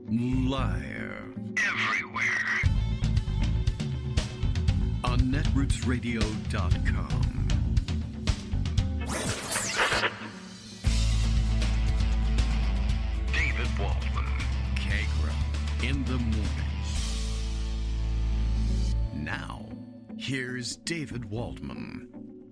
Liar. Everywhere. On netrootsradio.com. David Waldman. Kagra. In the morning. Now, here's David Waldman.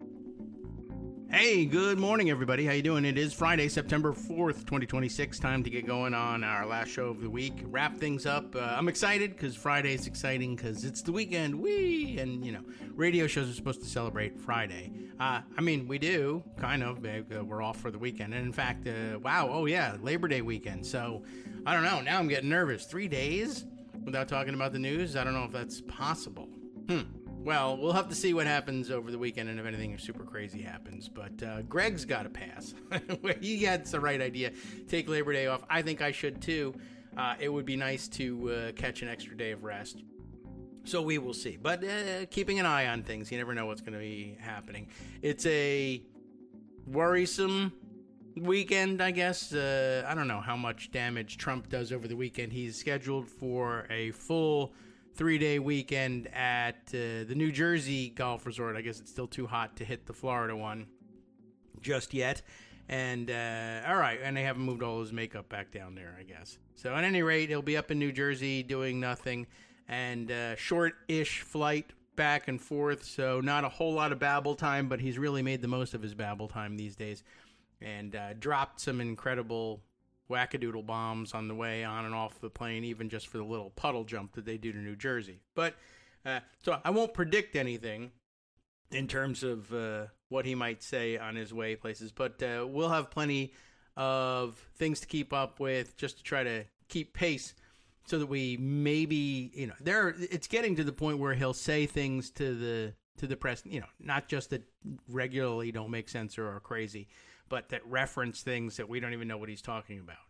Hey, good morning, everybody. How you doing? It is Friday, September 4th, 2026. Time to get going on our last show of the week. Wrap things up. I'm excited because Friday is exciting because it's the weekend. Whee! And, you know, radio shows are supposed to celebrate Friday. We do, kind of. We're off for the weekend. And, in fact, Labor Day weekend. So, I don't know. Now I'm getting nervous. 3 days without talking about the news? I don't know if that's possible. Well, we'll have to see what happens over the weekend and if anything super crazy happens. But Greg's got to pass. He had the right idea. Take Labor Day off. I think I should too. It would be nice to catch an extra day of rest. So we will see. But keeping an eye on things. You never know what's going to be happening. It's a worrisome weekend, I guess. I don't know how much damage Trump does over the weekend. He's scheduled for a full 3-day weekend at the New Jersey golf resort. I guess it's still too hot to hit the Florida one just yet. And, all right, and they haven't moved all his makeup back down there, I guess. So at any rate, he'll be up in New Jersey doing nothing. And short-ish flight back and forth, so not a whole lot of babble time, but he's really made the most of his babble time these days. And dropped some incredible wackadoodle bombs on the way on and off the plane, even just for the little puddle jump that they do to New Jersey. But so I won't predict anything in terms of what he might say on his way places, but we'll have plenty of things to keep up with just to try to keep pace so that we maybe, it's getting to the point where he'll say things to the press, not just that regularly don't make sense or are crazy, but that reference things that we don't even know what he's talking about.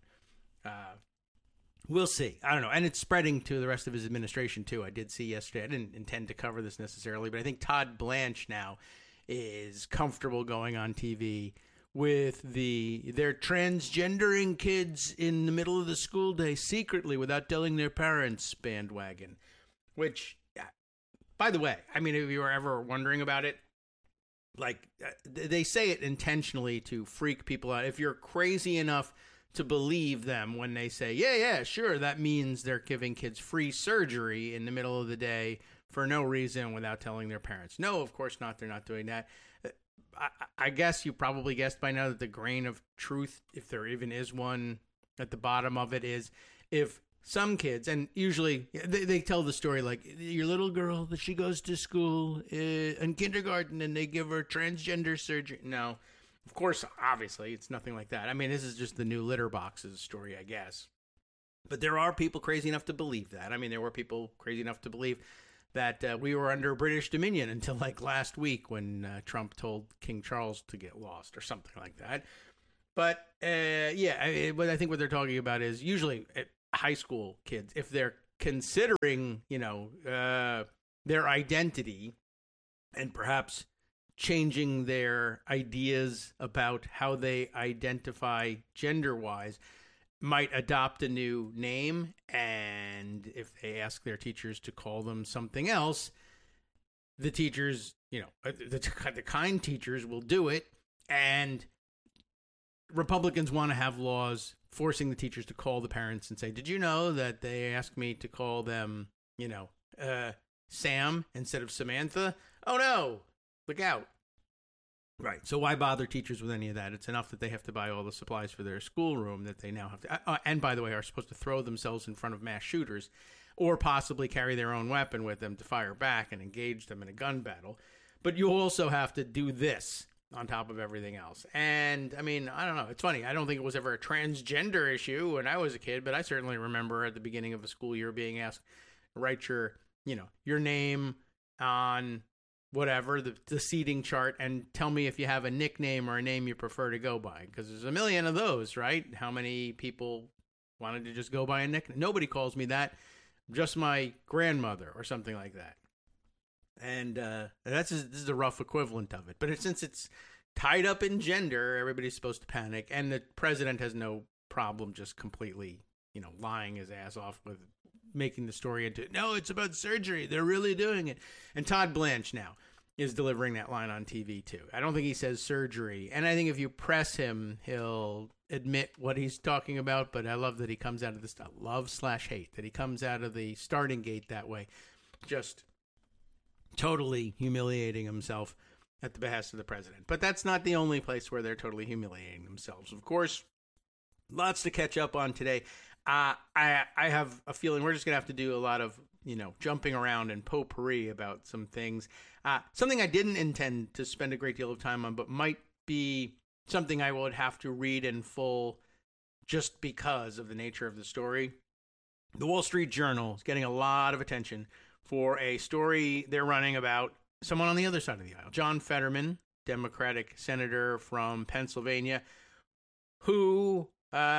We'll see. I don't know. And it's spreading to the rest of his administration, too. I did see yesterday. I didn't intend to cover this necessarily, but I think Todd Blanche now is comfortable going on TV with they're transgendering kids in the middle of the school day secretly without telling their parents bandwagon. Which, by the way, if you were ever wondering about it, they say it intentionally to freak people out. If you're crazy enough to believe them when they say, yeah, sure, that means they're giving kids free surgery in the middle of the day for no reason without telling their parents. No, of course not. They're not doing that. I guess you probably guessed by now that the grain of truth, if there even is one at the bottom of it, is if some kids, and usually they tell the story like your little girl that she goes to school in kindergarten and they give her transgender surgery. No, of course, obviously, it's nothing like that. This is just the new litter boxes story, I guess. But there are people crazy enough to believe that. There were people crazy enough to believe that we were under British dominion until last week when Trump told King Charles to get lost or something like that. But I think what they're talking about is usually high school kids, if they're considering, their identity and perhaps changing their ideas about how they identify gender-wise, might adopt a new name, and if they ask their teachers to call them something else, the teachers, the kind teachers will do it, and Republicans want to have laws forcing the teachers to call the parents and say, did you know that they asked me to call them, Sam instead of Samantha? Oh, no, look out. Right. So why bother teachers with any of that? It's enough that they have to buy all the supplies for their schoolroom that they now have to, and by the way, are supposed to throw themselves in front of mass shooters or possibly carry their own weapon with them to fire back and engage them in a gun battle. But you also have to do this on top of everything else. And, I don't know. It's funny. I don't think it was ever a transgender issue when I was a kid, but I certainly remember at the beginning of a school year being asked, write your name on whatever, the seating chart, and tell me if you have a nickname or a name you prefer to go by. Because there's a million of those, right? How many people wanted to just go by a nickname? Nobody calls me that. Just my grandmother or something like that. And this is the rough equivalent of it. But since it's tied up in gender, everybody's supposed to panic. And the president has no problem just completely lying his ass off with making the story into, no, it's about surgery. They're really doing it. And Todd Blanche now is delivering that line on TV too. I don't think he says surgery. And I think if you press him, he'll admit what he's talking about. But I love that he comes out of this love/hate, that he comes out of the starting gate that way, just totally humiliating himself at the behest of the president. But that's not the only place where they're totally humiliating themselves. Of course, lots to catch up on today. I have a feeling we're just going to have to do a lot of, jumping around and potpourri about some things. Something I didn't intend to spend a great deal of time on, but might be something I would have to read in full just because of the nature of the story. The Wall Street Journal is getting a lot of attention for a story they're running about someone on the other side of the aisle. John Fetterman, Democratic senator from Pennsylvania, who,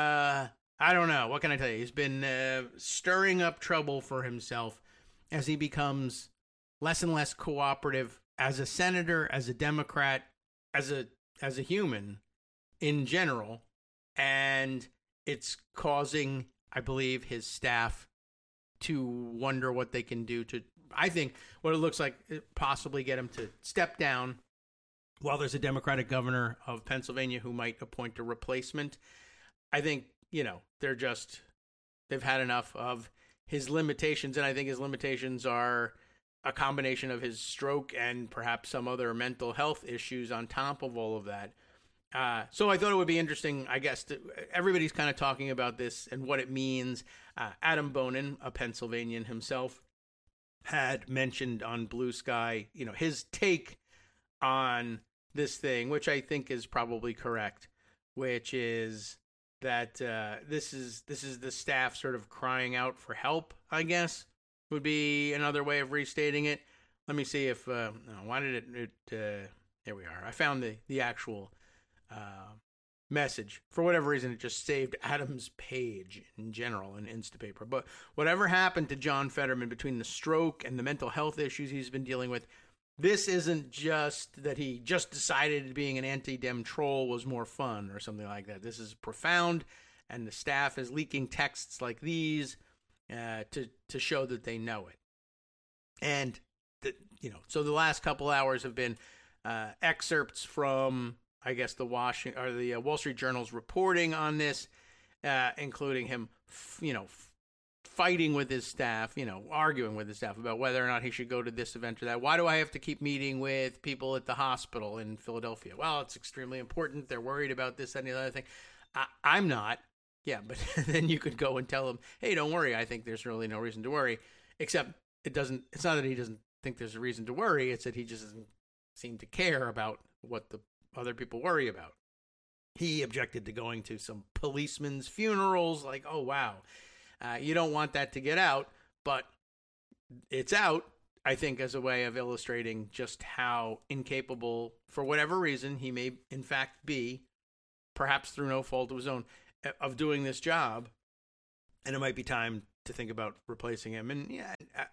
I don't know, what can I tell you? He's been stirring up trouble for himself as he becomes less and less cooperative as a senator, as a Democrat, as a human in general. And it's causing, I believe, his staff to wonder what they can do to, I think, what it looks like, possibly get him to step down while there's a Democratic governor of Pennsylvania who might appoint a replacement. I think, they've had enough of his limitations, and I think his limitations are a combination of his stroke and perhaps some other mental health issues on top of all of that. So I thought it would be interesting, I guess, everybody's kind of talking about this and what it means. Adam Bonin, a Pennsylvanian himself, had mentioned on Blue Sky, his take on this thing, which I think is probably correct, which is that this is the staff sort of crying out for help, I guess, would be another way of restating it. Let me see if, why did it here we are. I found the actual message. For whatever reason, it just saved Adam's page in general in Instapaper. But whatever happened to John Fetterman between the stroke and the mental health issues he's been dealing with, this isn't just that he just decided being an anti-Dem troll was more fun or something like that. This is profound, and the staff is leaking texts like these to show that they know it. And, so the last couple hours have been excerpts from, I guess, the Wall Street Journal's reporting on this, including him, fighting with his staff, arguing with his staff about whether or not he should go to this event or that. Why do I have to keep meeting with people at the hospital in Philadelphia? Well, it's extremely important. They're worried about this and the other thing. I'm not. Yeah, but then you could go and tell them, hey, don't worry. I think there's really no reason to worry, except it's not that he doesn't think there's a reason to worry. It's that he just doesn't seem to care about what the other people worry about. He objected to going to some policemen's funerals. Like, oh, wow. You don't want that to get out, but it's out, I think, as a way of illustrating just how incapable, for whatever reason, he may in fact be, perhaps through no fault of his own, of doing this job. And it might be time to think about replacing him. And yeah,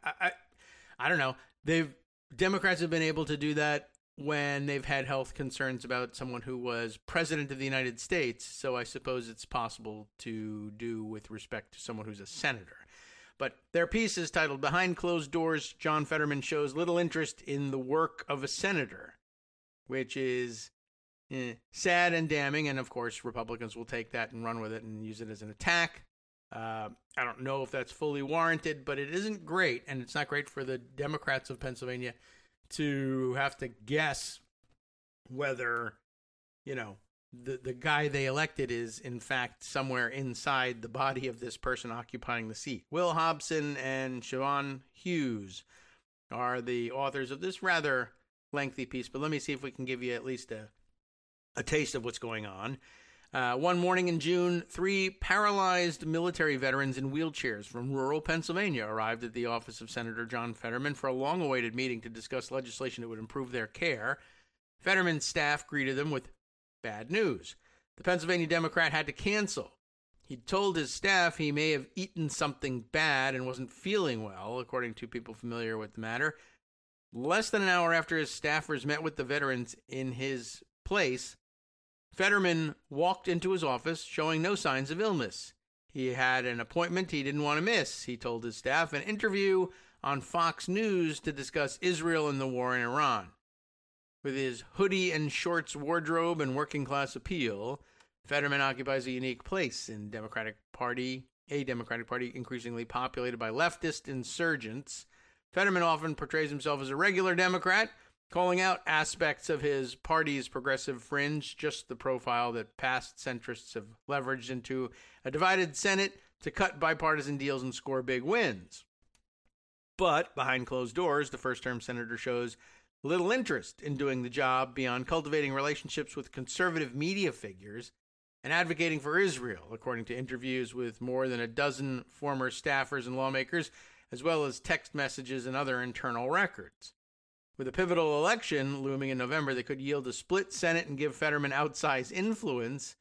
I don't know. Democrats have been able to do that when they've had health concerns about someone who was president of the United States. So I suppose it's possible to do with respect to someone who's a senator. But their piece is titled, Behind Closed Doors, John Fetterman Shows Little Interest in the Work of a Senator, which is sad and damning. And of course, Republicans will take that and run with it and use it as an attack. I don't know if that's fully warranted, but it isn't great. And it's not great for the Democrats of Pennsylvania to have to guess whether, the guy they elected is, in fact, somewhere inside the body of this person occupying the seat. Will Hobson and Siobhan Hughes are the authors of this rather lengthy piece, but let me see if we can give you at least a taste of what's going on. One morning in June, 3 paralyzed military veterans in wheelchairs from rural Pennsylvania arrived at the office of Senator John Fetterman for a long-awaited meeting to discuss legislation that would improve their care. Fetterman's staff greeted them with bad news. The Pennsylvania Democrat had to cancel. He'd told his staff he may have eaten something bad and wasn't feeling well, according to people familiar with the matter. Less than an hour after his staffers met with the veterans in his place, Fetterman walked into his office showing no signs of illness. He had an appointment he didn't want to miss, he told his staff, an interview on Fox News to discuss Israel and the war in Iran. With his hoodie and shorts wardrobe and working class appeal, Fetterman occupies a unique place in a Democratic Party increasingly populated by leftist insurgents. Fetterman often portrays himself as a regular Democrat, calling out aspects of his party's progressive fringe, just the profile that past centrists have leveraged into a divided Senate to cut bipartisan deals and score big wins. But behind closed doors, the first-term senator shows little interest in doing the job beyond cultivating relationships with conservative media figures and advocating for Israel, according to interviews with more than a dozen former staffers and lawmakers, as well as text messages and other internal records. With a pivotal election looming in November that could yield a split Senate and give Fetterman outsized influence,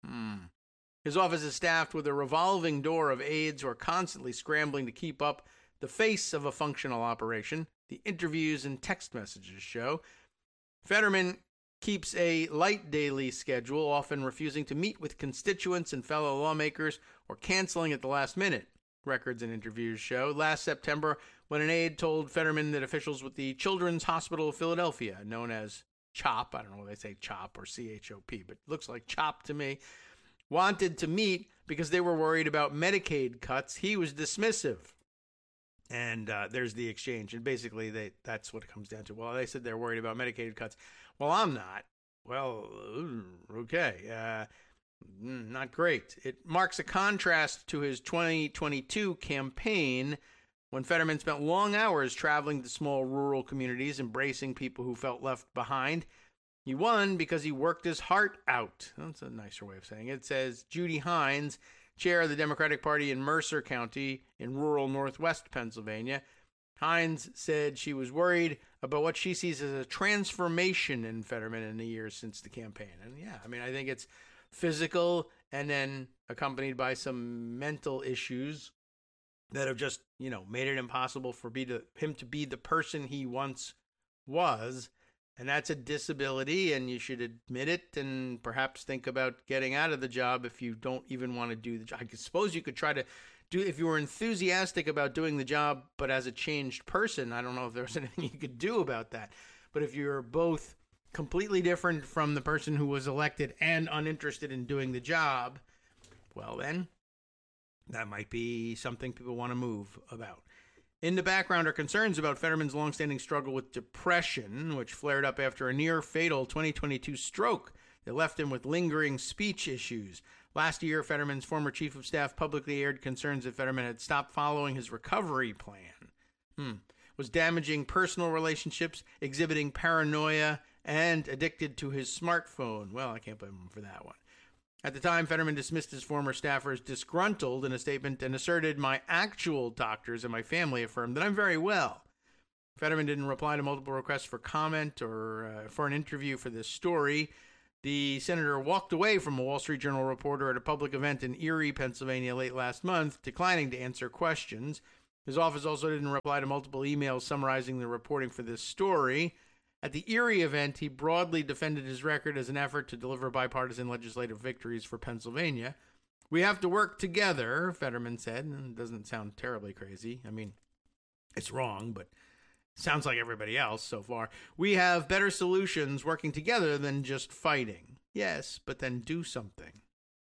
his office is staffed with a revolving door of aides who are constantly scrambling to keep up the face of a functional operation, the interviews and text messages show. Fetterman keeps a light daily schedule, often refusing to meet with constituents and fellow lawmakers or canceling at the last minute, records and interviews show. Last September, when an aide told Fetterman that officials with the Children's Hospital of Philadelphia, known as CHOP, I don't know whether they say CHOP or CHOP, but it looks like CHOP to me, wanted to meet because they were worried about Medicaid cuts, he was dismissive. And there's the exchange. And basically, that's what it comes down to. Well, they said they're worried about Medicaid cuts. Well, I'm not. Well, okay. Not great. It marks a contrast to his 2022 campaign when Fetterman spent long hours traveling to small rural communities, embracing people who felt left behind. He won because he worked his heart out. That's a nicer way of saying it. It says Judy Hines, chair of the Democratic Party in Mercer County in rural northwest Pennsylvania. Hines said she was worried about what she sees as a transformation in Fetterman in the years since the campaign. And yeah, I mean, I think it's physical and then accompanied by some mental issues that have just, made it impossible for him to be the person he once was. And that's a disability, and you should admit it and perhaps think about getting out of the job if you don't even want to do the job. I suppose you could try to do, if you were enthusiastic about doing the job, but as a changed person, I don't know if there's anything you could do about that. But if you're both completely different from the person who was elected and uninterested in doing the job, well then, that might be something people want to move about. In the background are concerns about Fetterman's longstanding struggle with depression, which flared up after a near-fatal 2022 stroke that left him with lingering speech issues. Last year, Fetterman's former chief of staff publicly aired concerns that Fetterman had stopped following his recovery plan, was damaging personal relationships, exhibiting paranoia, and addicted to his smartphone. Well, I can't blame him for that one. At the time, Fetterman dismissed his former staffers disgruntled in a statement and asserted, "My actual doctors and my family affirmed that I'm very well." Fetterman didn't reply to multiple requests for comment or for an interview for this story. The senator walked away from a Wall Street Journal reporter at a public event in Erie, Pennsylvania late last month, declining to answer questions. His office also didn't reply to multiple emails summarizing the reporting for this story. At the Erie event, he broadly defended his record as an effort to deliver bipartisan legislative victories for Pennsylvania. "We have to work together," Fetterman said, and it doesn't sound terribly crazy. I mean, it's wrong, but it sounds like everybody else so far. "We have better solutions working together than just fighting." Yes, but then do something.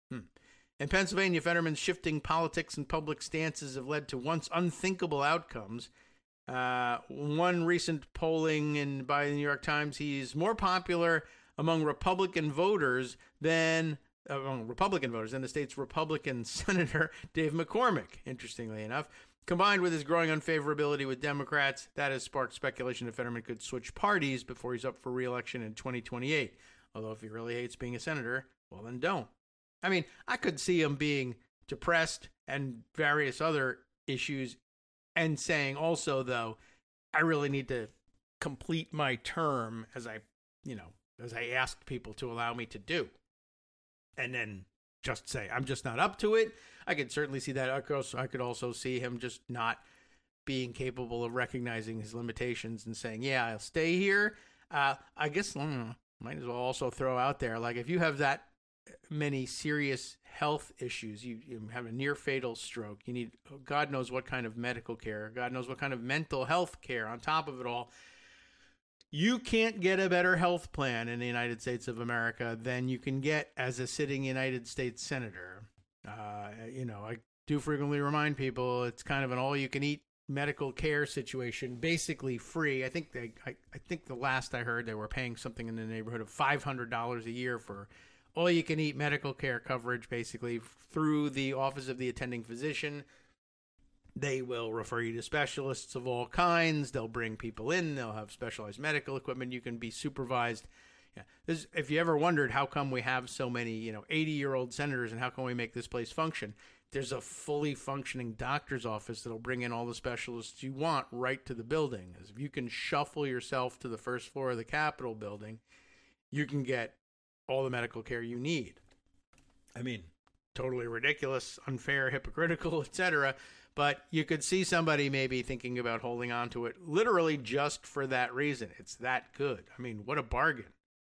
In Pennsylvania, Fetterman's shifting politics and public stances have led to once unthinkable outcomes. One recent polling by the New York Times, he's more popular among Republican voters than the state's Republican Senator Dave McCormick, interestingly enough. Combined with his growing unfavorability with Democrats, that has sparked speculation that Fetterman could switch parties before he's up for re-election in 2028. Although if he really hates being a senator, well then don't. I mean, I could see him being depressed and various other issues and saying also, though, I really need to complete my term as I asked people to allow me to do. And then just say, I'm just not up to it. I could certainly see that. I could also see him just not being capable of recognizing his limitations and saying, yeah, I'll stay here. I guess might as well also throw out there, like, if you have that many serious health issues. You have a near fatal stroke. You need God knows what kind of medical care, God knows what kind of mental health care on top of it all. You can't get a better health plan in the United States of America than you can get as a sitting United States senator. I do frequently remind people it's kind of an all-you-can-eat medical care situation, basically free. I think the last I heard they were paying something in the neighborhood of $500 a year for all-you-can-eat medical care coverage, basically through the Office of the Attending Physician. They will refer you to specialists of all kinds. They'll bring people in. They'll have specialized medical equipment. You can be supervised. Yeah. If you ever wondered how come we have so many, 80-year-old senators and how can we make this place function, there's a fully functioning doctor's office that'll bring in all the specialists you want right to the building. If you can shuffle yourself to the first floor of the Capitol building, you can get all the medical care you need. I mean, totally ridiculous, unfair, hypocritical, etc. But you could see somebody maybe thinking about holding on to it literally just for that reason. It's that good. I mean, what a bargain.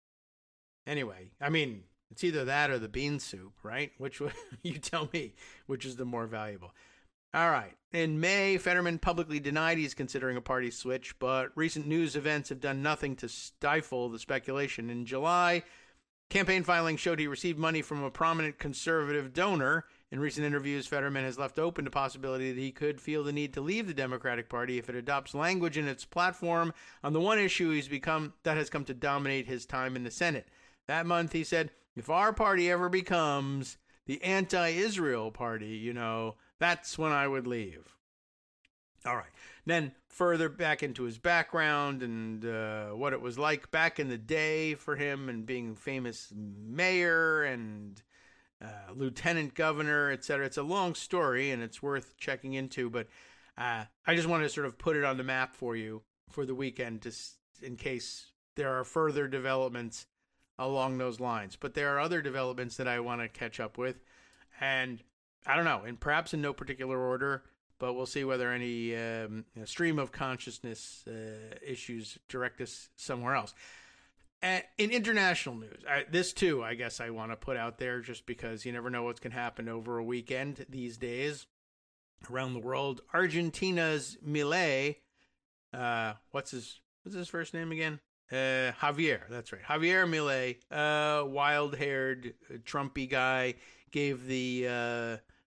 Anyway, it's either that or the bean soup, right? Which you tell me, which is the more valuable. All right. In May, Fetterman publicly denied he's considering a party switch, but recent news events have done nothing to stifle the speculation. In July, campaign filings showed he received money from a prominent conservative donor. In recent interviews, Fetterman has left open the possibility that he could feel the need to leave the Democratic Party if it adopts language in its platform on the one issue that has come to dominate his time in the Senate. That month, he said, if our party ever becomes the anti-Israel party, that's when I would leave. All right. Then further back into his background and what it was like back in the day for him and being famous mayor and lieutenant governor, etc. It's a long story and it's worth checking into, but I just want to sort of put it on the map for you for the weekend, just in case there are further developments along those lines. But there are other developments that I want to catch up with, and I don't know, and perhaps in no particular order, but we'll see whether any stream of consciousness issues direct us somewhere else. In international news, this too, I guess I want to put out there just because you never know what's going to happen over a weekend these days around the world. Argentina's Milei, what's his first name again? Javier, that's right. Javier Milei, wild-haired, Trumpy guy, gave the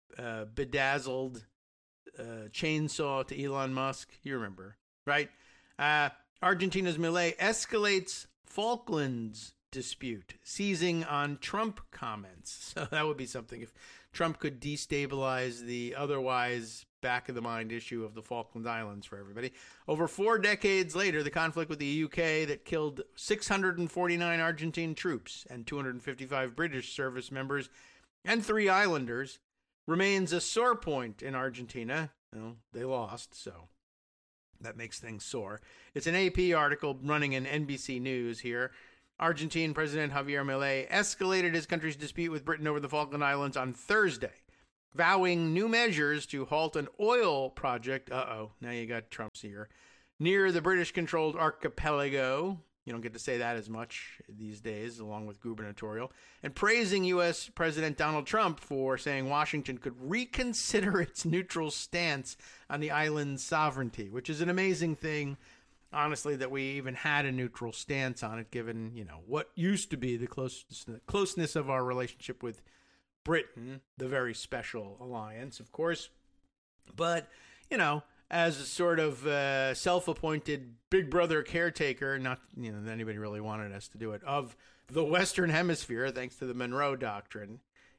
bedazzled chainsaw to Elon Musk. You remember, right? Argentina's Milei escalates Falklands dispute, seizing on Trump comments. So that would be something if Trump could destabilize the otherwise back-of-the-mind issue of the Falkland Islands for everybody. Over 4 decades later, the conflict with the UK that killed 649 Argentine troops and 255 British service members and 3 islanders remains a sore point in Argentina. Well, they lost, so that makes things sore. It's an AP article running in NBC News here. Argentine President Javier Milei escalated his country's dispute with Britain over the Falkland Islands on Thursday, vowing new measures to halt an oil project. Now you got Trump's ear. Near the British-controlled archipelago. You don't get to say that as much these days, along with gubernatorial. And praising U.S. President Donald Trump for saying Washington could reconsider its neutral stance on the island's sovereignty, which is an amazing thing, honestly, that we even had a neutral stance on it, given, what used to be the closeness of our relationship with Britain, the very special alliance, of course. But, as a sort of self-appointed Big Brother caretaker, not that anybody really wanted us to do it, of the Western Hemisphere, thanks to the Monroe Doctrine,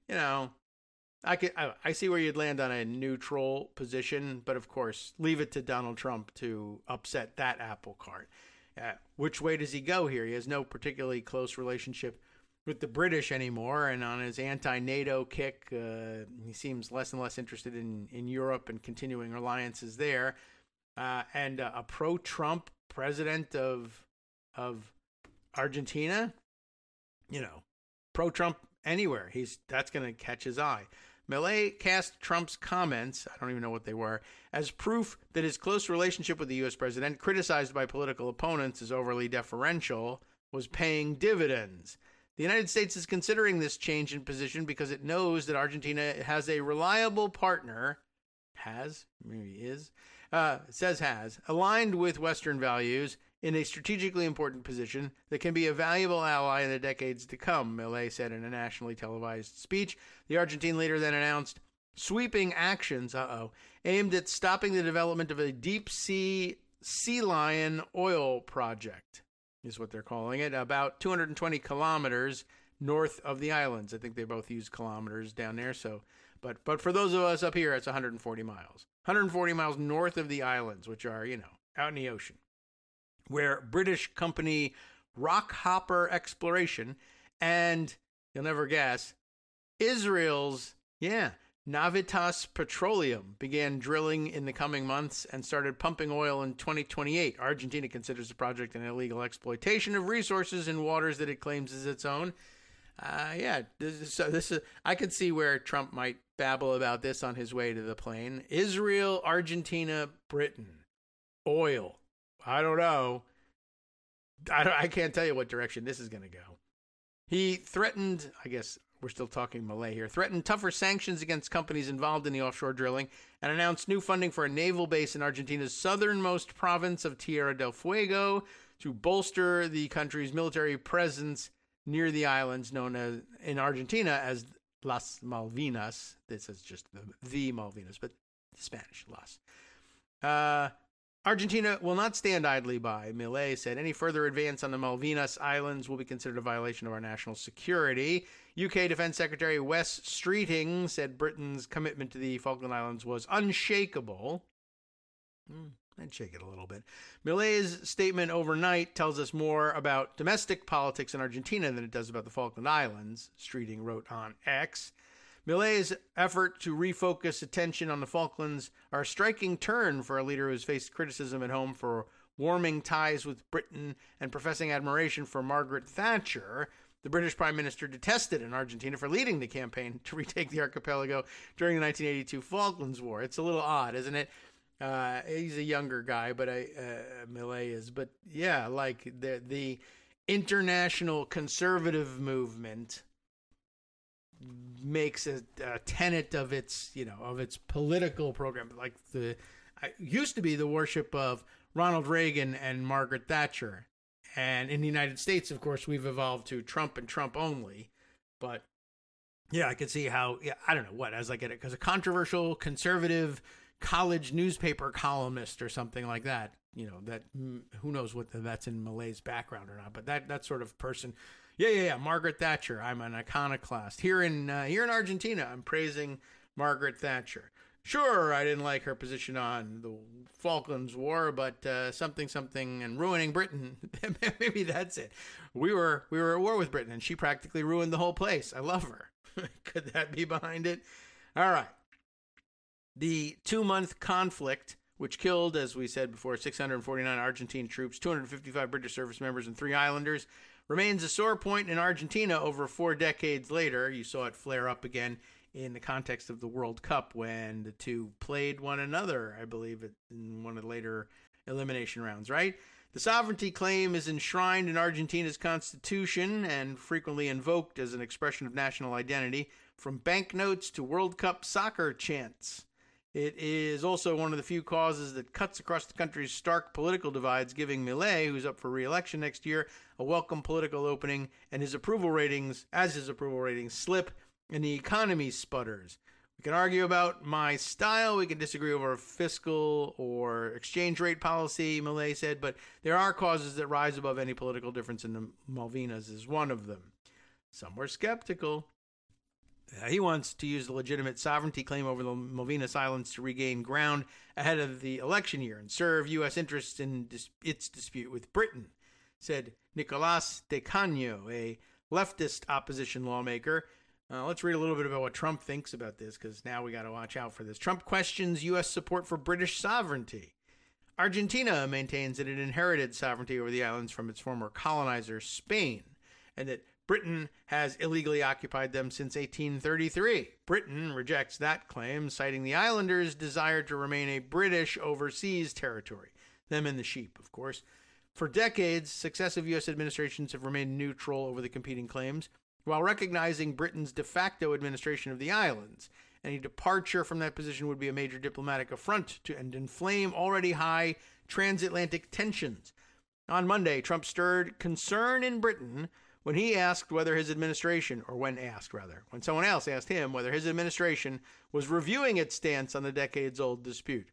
I see where you'd land on a neutral position, but of course, leave it to Donald Trump to upset that apple cart. Which way does he go here? He has no particularly close relationship with the British anymore, and on his anti-NATO kick, he seems less and less interested in Europe and continuing alliances there. And a pro-Trump president of Argentina, pro-Trump anywhere, that's going to catch his eye. Milei cast Trump's comments, I don't even know what they were, as proof that his close relationship with the U.S. president, criticized by political opponents as overly deferential, was paying dividends. The United States is considering this change in position because it knows that Argentina has a reliable partner, aligned with Western values in a strategically important position that can be a valuable ally in the decades to come, Milei said in a nationally televised speech. The Argentine leader then announced sweeping actions, aimed at stopping the development of a deep-sea sea lion oil project, is what they're calling it, about 220 kilometers north of the islands. I think they both use kilometers down there, but for those of us up here, it's 140 miles. 140 miles north of the islands, which are, out in the ocean, where British company Rockhopper Exploration and, you'll never guess, Israel's, Navitas Petroleum began drilling in the coming months and started pumping oil in 2028. Argentina considers the project an illegal exploitation of resources in waters that it claims is its own. This is I could see where Trump might babble about this on his way to the plane. Israel, Argentina, Britain, oil. I don't know. I can't tell you what direction this is going to go. He threatened, I guess we're still talking Milei here, threatened tougher sanctions against companies involved in the offshore drilling and announced new funding for a naval base in Argentina's southernmost province of Tierra del Fuego to bolster the country's military presence near the islands known as in Argentina as Las Malvinas. This is just the Malvinas, but Spanish, Las. Argentina will not stand idly by, Milei said. Any further advance on the Malvinas Islands will be considered a violation of our national security. UK Defense Secretary Wes Streeting said Britain's commitment to the Falkland Islands was unshakable. I'd shake it a little bit. Milei's statement overnight tells us more about domestic politics in Argentina than it does about the Falkland Islands, Streeting wrote on X. Milei's effort to refocus attention on the Falklands are a striking turn for a leader who has faced criticism at home for warming ties with Britain and professing admiration for Margaret Thatcher. The British Prime Minister detested in Argentina for leading the campaign to retake the archipelago during the 1982 Falklands War. It's a little odd, isn't it? He's a younger guy, but Milei is. But yeah, like the international conservative movement makes a tenet of its political program, like used to be the worship of Ronald Reagan and Margaret Thatcher, and in the United States, of course, we've evolved to Trump and Trump only. But yeah, I could see how. Yeah, I don't know what as I get it because a controversial conservative college newspaper columnist or something like that. That who knows what that's in Milei's background or not, but that sort of person. Yeah. Margaret Thatcher. I'm an iconoclast. Here in Argentina, I'm praising Margaret Thatcher. Sure, I didn't like her position on the Falklands War, but something and ruining Britain. Maybe that's it. We were at war with Britain, and she practically ruined the whole place. I love her. Could that be behind it? All right. The 2-month conflict, which killed, as we said before, 649 Argentine troops, 255 British service members, and 3 islanders, remains a sore point in Argentina over 4 decades later. You saw it flare up again in the context of the World Cup when the two played one another, I believe, in one of the later elimination rounds, right? The sovereignty claim is enshrined in Argentina's constitution and frequently invoked as an expression of national identity, from banknotes to World Cup soccer chants. It is also one of the few causes that cuts across the country's stark political divides, giving Milei, who's up for re-election next year, a welcome political opening, and his approval ratings slip and the economy sputters. We can argue about my style, we can disagree over fiscal or exchange rate policy, Milei said, but there are causes that rise above any political difference, and the Malvinas is one of them. Some were skeptical. He wants to use the legitimate sovereignty claim over the Malvinas Islands to regain ground ahead of the election year and serve U.S. interests in its dispute with Britain, said Nicolás de Caño, a leftist opposition lawmaker. Let's read a little bit about what Trump thinks about this, because now we got to watch out for this. Trump questions U.S. support for British sovereignty. Argentina maintains that it inherited sovereignty over the islands from its former colonizer, Spain, and that Britain has illegally occupied them since 1833. Britain rejects that claim, citing the islanders' desire to remain a British overseas territory. Them and the sheep, of course. For decades, successive U.S. administrations have remained neutral over the competing claims, while recognizing Britain's de facto administration of the islands. Any departure from that position would be a major diplomatic affront and inflame already high transatlantic tensions. On Monday, Trump stirred concern in Britain when he asked whether his administration, or when someone else asked him whether his administration was reviewing its stance on the decades-old dispute.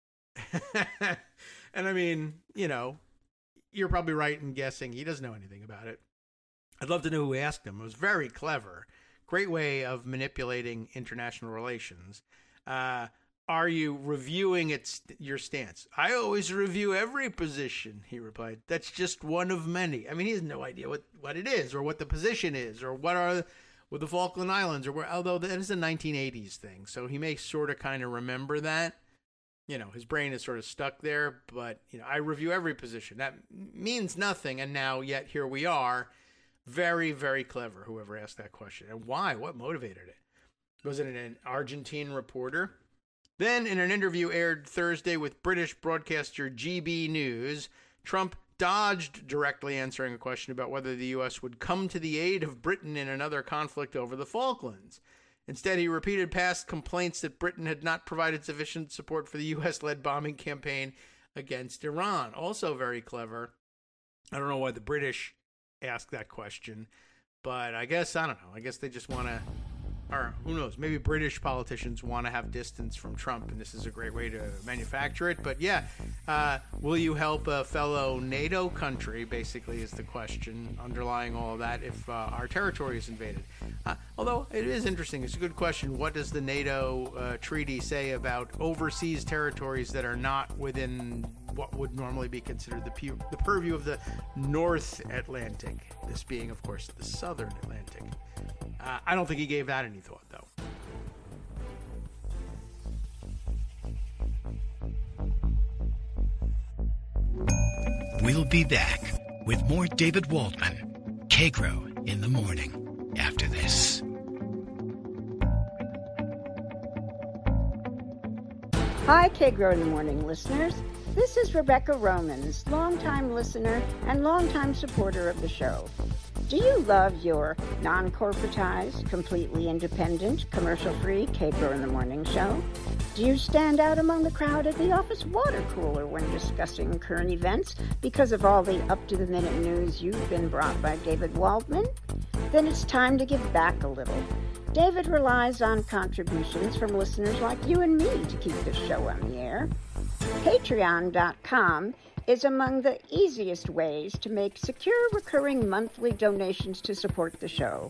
And I mean, you're probably right in guessing he doesn't know anything about it. I'd love to know who asked him. It was very clever. Great way of manipulating international relations. Are you reviewing your stance? I always review every position, he replied. That's just one of many. I mean, he has no idea what it is or what the position is or what are with the Falkland Islands, although that is a 1980s thing. So he may sort of kind of remember that. His brain is sort of stuck there, but, I review every position. That means nothing. And now, yet here we are. Very, very clever, whoever asked that question. And why? What motivated it? Was it an Argentine reporter? Then, in an interview aired Thursday with British broadcaster GB News, Trump dodged directly answering a question about whether the U.S. would come to the aid of Britain in another conflict over the Falklands. Instead, he repeated past complaints that Britain had not provided sufficient support for the U.S.-led bombing campaign against Iran. Also very clever. I don't know why the British asked that question, but I guess they just want to, or who knows, maybe British politicians want to have distance from Trump, and this is a great way to manufacture it. But yeah, will you help a fellow NATO country, basically, is the question underlying all of that if our territory is invaded. Although it is interesting, it's a good question. What does the NATO treaty say about overseas territories that are not within what would normally be considered the purview of the North Atlantic, this being, of course, the Southern Atlantic? I don't think he gave that any thought, though. We'll be back with more David Waldman, Kagro in the morning, after this. Hi, Kagro in the Morning listeners. This is Rebecca Romans, longtime listener and longtime supporter of the show. Do you love your non-corporatized, completely independent, commercial-free Kagro in the Morning show? Do you stand out among the crowd at the office water cooler when discussing current events because of all the up-to-the-minute news you've been brought by David Waldman? Then it's time to give back a little. David relies on contributions from listeners like you and me to keep this show on the air. Patreon.com is among the easiest ways to make secure recurring monthly donations to support the show.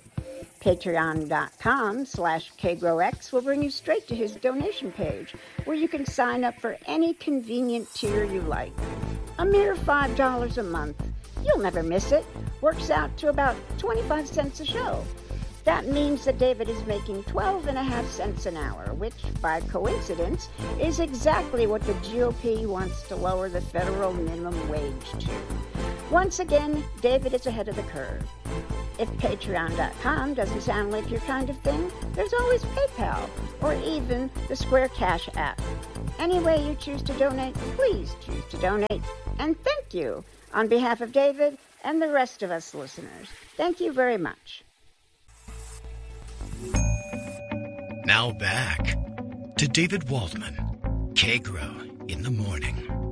Patreon.com/KagroX will bring you straight to his donation page, where you can sign up for any convenient tier you like. A mere $5 a month. You'll never miss it. Works out to about 25 cents a show. That means that David is making 12.5 cents an hour, which, by coincidence, is exactly what the GOP wants to lower the federal minimum wage to. Once again, David is ahead of the curve. If Patreon.com doesn't sound like your kind of thing, there's always PayPal, or even the Square Cash app. Any way you choose to donate, please choose to donate. And thank you, on behalf of David and the rest of us listeners. Thank you very much. Now back to David Waldman, Kagro in the morning.